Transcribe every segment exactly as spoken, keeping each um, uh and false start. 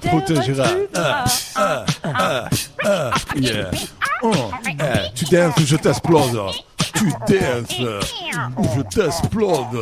protégera. Ah, ah, ah, ah, yeah. Oh, eh, tu danses ou je t'explose. Tu danses ou je t'explose.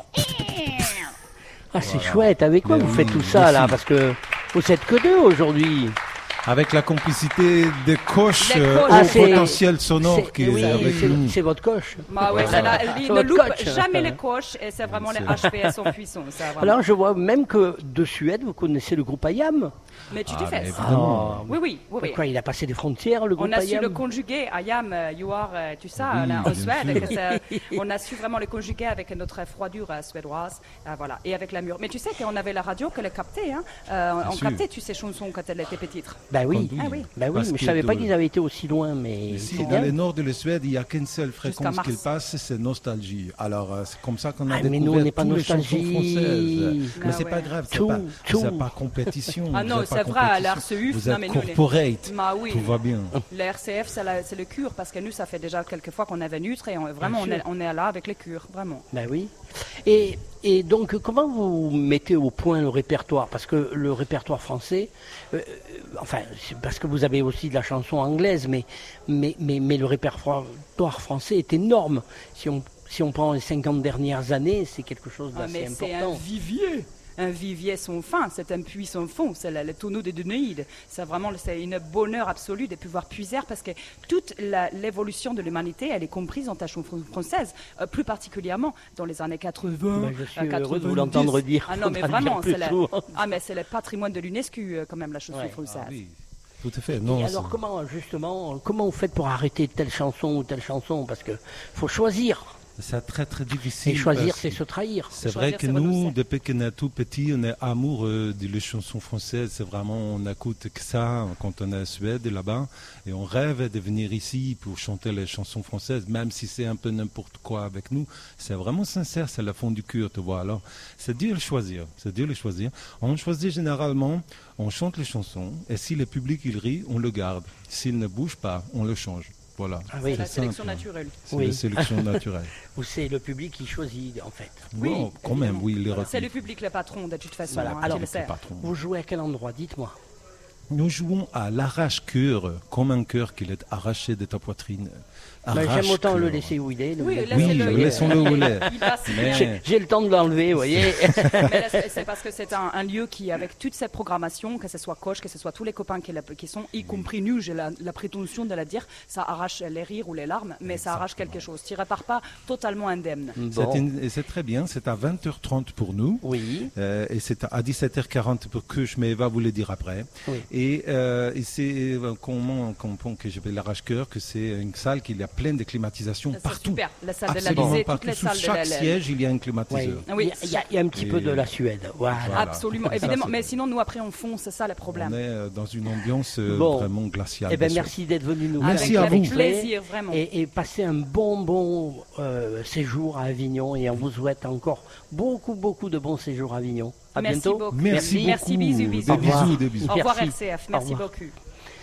Ah, c'est chouette. Avec quoi Mais vous oui, faites tout ça, là? aussi. Parce que vous êtes que deux aujourd'hui. Avec la complicité des coachs Des euh, coachs. au Ah, c'est- potentiel sonore C'est- qui est oui, avec c'est- nous. c'est votre coach. Bah ouais, c'est la- il C'est ne votre loupe coach. jamais les coachs et c'est vraiment les H P S en puissance. ça, vraiment. Alors, je vois même que de Suède, vous connaissez le groupe Ayam. Mais tu Ah, te fais. mais évidemment. Ah, Oui, oui, oui. oui. Quoi, il a passé des frontières, le groupe On a su Ayam. le conjuguer, Ayam, euh, you are, euh, tu sais, Oui, là, en bien Suède. sûr. que c'est- on a su vraiment le conjuguer avec notre froidure euh, suédoise, euh, voilà, et avec la mûre. Mais tu sais qu'on avait la radio que les captait, hein. Euh, on sûr. captait tu ces chansons quand elle était petite. Bah oui, Conduit. Ah oui. bah oui, Parce mais je qu'il savais pas doit- qu'ils avaient été aussi loin, mais Ici, c'est dans bien. le nord de la Suède, il n'y a qu'une seule fréquence Mars. qu'il passe, c'est Nostalgie. Alors, euh, c'est comme ça qu'on a Ah, mais découvert nous, on n'est pas toutes les chansons Nostalgie. françaises. Ah Mais c'est ouais. pas grave, c'est Tout, pas, tout. c'est pas compétition. Ah vous non, êtes pas c'est vrai, compétition. l'R C U, Vous non, êtes mais nous, les- corporate, Bah oui. tout va bien. Le R C F, c'est la- c'est le cure, parce que nous, ça fait déjà quelques fois qu'on avait neutre et on- vraiment, on Bien est, sûr. on est là avec les cures, vraiment. Bah oui. Et, et donc, comment vous mettez au point le répertoire? Parce que le répertoire français, euh, euh, enfin, c'est parce que vous avez aussi de la chanson anglaise, mais, mais, mais, mais le répertoire français est énorme. Si on, si on prend les cinquante dernières années, c'est quelque chose Ah, d'assez mais c'est un important. vivier. Un vivier sans fin, c'est un puits sans fond, c'est le, le tonneau des Dénéides. C'est vraiment c'est une bonheur absolu de pouvoir puiser parce que toute la- l'évolution de l'humanité, elle est comprise en ta chanson française, euh, plus particulièrement dans les années quatre-vingts. Bah, je suis euh, heureux de vous quatre-vingt-dix. l'entendre dire. Ah non, mais Faudra le dire vraiment, plus c'est la- souvent. ah, mais c'est le patrimoine de l'UNESCO euh, quand même, la chanson Ouais. française. Ah oui, tout à fait. Et Non, alors c'est- comment justement, comment vous faites pour arrêter telle chanson ou telle chanson? Parce que faut choisir. c'est très très difficile. Et choisir, parce c'est que se trahir. C'est Choisir, vrai que c'est nous, renoncer. depuis qu'on est tout petit, on est amoureux des chansons françaises. C'est vraiment, on n'écoute que ça quand on est à Suède là-bas. Et on rêve de venir ici pour chanter les chansons françaises, même si c'est un peu n'importe quoi avec nous. C'est vraiment sincère, c'est la fond du cœur, tu vois. Alors, c'est dur de choisir. C'est dur de choisir. On choisit généralement, on chante les chansons. Et si le public, il rit, on le garde. S'il ne bouge pas, on le change. Voilà. Ah oui. C'est la C'est sélection simple. naturelle. C'est Oui. la sélection naturelle. Ou c'est le public qui choisit en fait. Oui, Bon, quand même, évidemment. oui, les C'est le refus. public le patron de toute façon, Voilà. hein, Alors, tu le sais. Le patron. Vous jouez à quel endroit? Dites-moi. Nous jouons à l'arrache-cœur, comme un cœur qui est arraché de ta poitrine. Bah, J'aime autant le Arrache-cœur. laisser où il est. le Oui, mec. laissez-le. Oui, laissons-le où il est. Il passe Mais- bien. J'ai- J'ai le temps de l'enlever, vous voyez. Mais là, c'est c'est parce que c'est un, un lieu qui, avec toute cette programmation, que ce soit Coach, que ce soit tous les copains qui, la- qui sont, y compris nous, j'ai la, la prétention de la dire, ça arrache les rires ou les larmes, mais ça arrache quelque chose. Tu repars pas totalement indemne. C'est Bon. une- et c'est très bien, c'est à vingt heures trente pour nous. Oui. Euh, et c'est à dix-sept heures quarante pour que je mais va vous le dire après. Oui. Et, euh, et c'est euh, comment comprend que je vais l'arrache-cœur, que c'est une salle qui a plein de climatisation C'est partout. super. La salle de Absolument l'Élysée, toutes partout. les Sous salles de chaque la- la- siège, il y a un Oui. climatiseur. Oui. Il y, a, il y a un petit Et- peu de la Suède. Voilà. Voilà. Absolument, Ça, évidemment. c'est Mais bon. sinon, nous, après, on fonce, c'est ça le On problème. est euh, dans une ambiance euh, Bon. vraiment glaciale. Eh bien, bien sûr. merci d'être venu nous Merci voir. à avec vous. plaisir, vraiment. Et, et passez un bon, bon euh, séjour à Avignon. Et on vous souhaite encore beaucoup, beaucoup de bons séjours à Avignon. À Merci bientôt. beaucoup. Merci, Merci, beaucoup. bisous, bisous. Des Au revoir. bisous, des bisous. Au revoir, Merci. R C F. Au Merci revoir. beaucoup.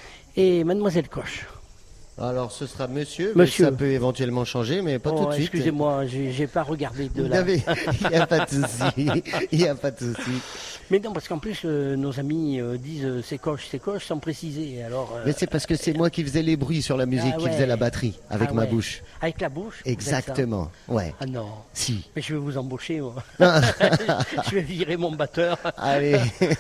Et mademoiselle Coche. Alors, ce sera monsieur, Monsieur. mais ça peut éventuellement changer, mais pas Oh, tout de suite. excusez-moi, j'ai j'ai pas regardé de Vous là. n'avez- Il n'y a pas de souci. Il n'y a pas de souci. Mais non, parce qu'en plus, euh, nos amis euh, disent euh, c'est Coche, c'est Coche, sans préciser. Alors, euh, Mais c'est parce que c'est moi qui faisais les bruits sur la musique, Ah qui ouais. faisait la batterie avec ah ma ouais. bouche. Avec la bouche vous faites ça Exactement. Ouais. Ah non. Si. Mais je vais vous embaucher, moi. Je vais virer mon batteur. Allez.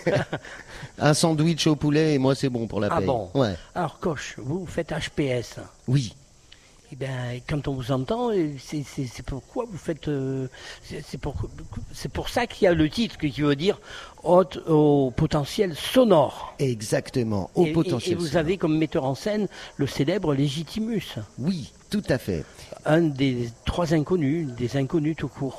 Un sandwich au poulet et moi c'est bon pour la Ah paye. bon. Ouais. Alors, Coche, vous faites H P S. Oui. Eh bien, quand on vous entend, euh, c'est c'est- c'est pourquoi vous faites. euh, c'est c'est pour, c'est pour ça qu'il y a le titre qui veut dire haute au potentiel sonore. Exactement. Au et, et- potentiel. et vous sonore. avez comme metteur en scène le célèbre Légitimus, Oui, tout à fait. un des trois inconnus, des inconnus tout court.